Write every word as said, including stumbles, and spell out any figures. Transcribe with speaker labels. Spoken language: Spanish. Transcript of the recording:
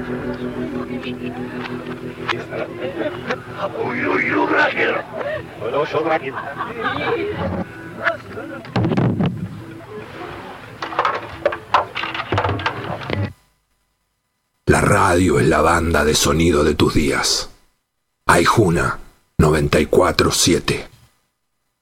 Speaker 1: La radio es la banda de sonido de tus días. Aijuna noventa y cuatro siete.